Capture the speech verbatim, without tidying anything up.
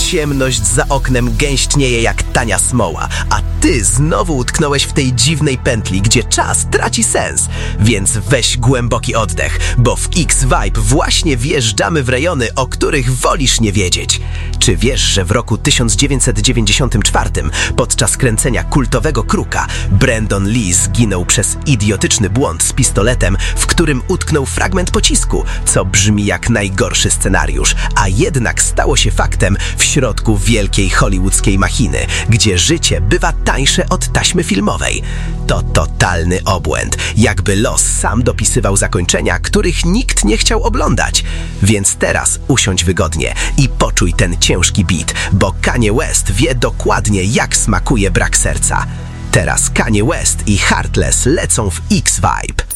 ciemność za oknem gęśćnieje jak tania smoła, a ty znowu utknąłeś w tej dziwnej pętli, gdzie czas traci sens. Więc weź głęboki oddech, bo w X-Vibe właśnie wjeżdżamy w rejony, o których wolisz nie wiedzieć. Czy wiesz, że w roku tysiąc dziewięćset dziewięćdziesiątym czwartym podczas kręcenia kultowego Kruka Brandon Lee zginął przez idiotyczny błąd z pistoletem, w którym utknął fragment pocisku, co brzmi jak najgorszy scenariusz, a jednak stało się faktem w środku wielkiej hollywoodzkiej machiny, gdzie życie bywa tańsze od taśmy filmowej. To totalny obłęd, jakby los sam dopisywał zakończenia, których nikt nie chciał oglądać. Więc teraz usiądź wygodnie i poczuj ten ciężki beat, bo Kanye West wie dokładnie, jak smakuje brak serca. Teraz Kanye West i Heartless lecą w X-Vibe.